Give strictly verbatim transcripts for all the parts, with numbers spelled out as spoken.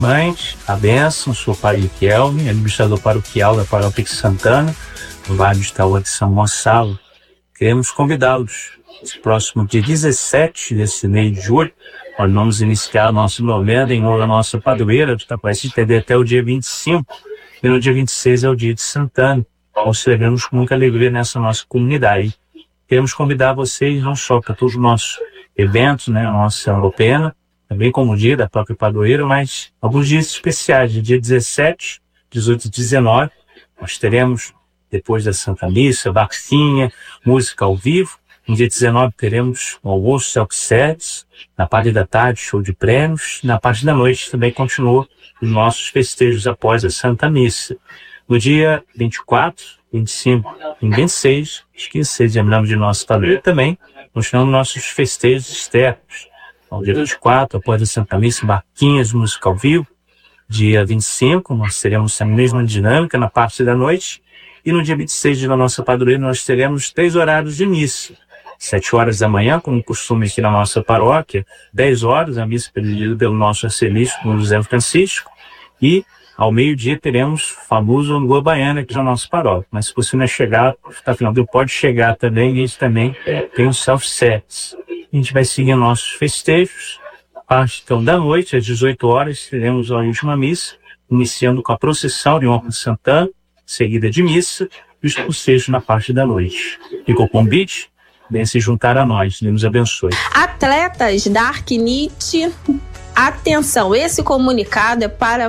Mães, a bênção, sou o Padre Kelvin, administrador paroquial da Paróquia de Santana, no Vale do Itaú de São Gonçalo. Queremos convidá-los. Esse próximo dia dezessete desse mês de julho, nós vamos iniciar a nossa novena em honra da nossa padroeira, que vai se estender até o dia vinte e cinco, e no dia vinte e seis é o dia de Santana. Nós celebramos com muita alegria nessa nossa comunidade. Queremos convidar vocês não só para todos os nossos eventos, né, a nossa Europena, também como o dia da própria padroeira, mas alguns dias especiais, dia dezessete, dezoito e dezenove, nós teremos, depois da Santa Missa, vaquinha, música ao vivo. No dia dezenove teremos o almoço self-service, na parte da tarde, show de prêmios, na parte da noite também continua os nossos festejos após a Santa Missa. No dia vinte e quatro, vinte e cinco e vinte e seis, os quinze e seis lembramos de nossa padroeira também, continuamos nossos festejos externos. No dia vinte e quatro, após a Santa Missa, barquinhas, música ao vivo. Dia vinte e cinco, nós teremos a mesma dinâmica na parte da noite. E no dia vinte e seis, da nossa padroeira, nós teremos três horários de missa. Sete horas da manhã, como costume aqui na nossa paróquia. Dez horas, a missa presidida pelo nosso arcebispo José Francisco. E ao meio-dia teremos o famoso Lua Baiana aqui na nossa paróquia. Mas se você não chegar, está final do pode chegar também, e a gente também tem o self-service. A gente vai seguir nossos festejos. A parte então, da noite, às dezoito horas, teremos a última missa, iniciando com a procissão de honra de Santana, seguida de missa, e os festejos na parte da noite. Ficou o convite? Vem se juntar a nós. Deus nos abençoe. Atletas da Arquinite, atenção, esse comunicado é para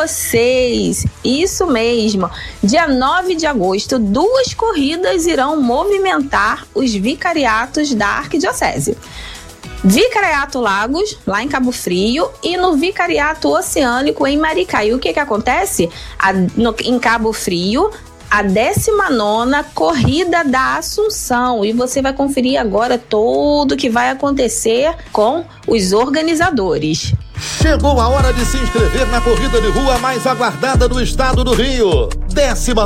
vocês. Isso mesmo. Dia nove de agosto, duas corridas irão movimentar os vicariatos da Arquidiocese. Vicariato Lagos, lá em Cabo Frio, e no Vicariato Oceânico, em Maricá. E o que que acontece? A, no, em Cabo Frio, a décima nona Corrida da Assunção. E você vai conferir agora tudo que vai acontecer com os organizadores. Chegou a hora de se inscrever na corrida de rua mais aguardada do estado do Rio. Décima